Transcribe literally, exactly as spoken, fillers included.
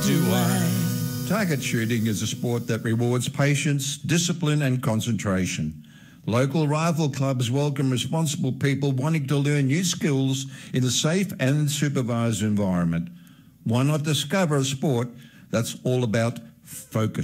wind. Target shooting is a sport that rewards patience, discipline and concentration. Local rifle clubs welcome responsible people wanting to learn new skills in a safe and supervised environment. Why not discover a sport that's all about focus?